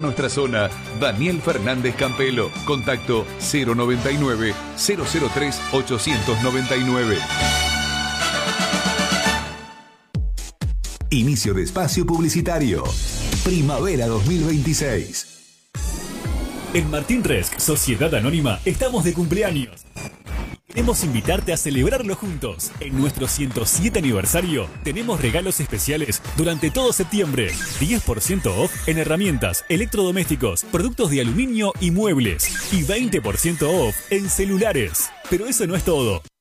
Nuestra zona, Daniel Fernández Campelo. Contacto 099-003-899. Inicio de espacio publicitario. Primavera 2026. En Martín Resc, Sociedad Anónima, estamos de cumpleaños. Queremos invitarte a celebrarlo juntos. En nuestro 107 aniversario tenemos regalos especiales durante todo septiembre. 10% off en herramientas, electrodomésticos, productos de aluminio y muebles. Y 20% off en celulares. Pero eso no es todo.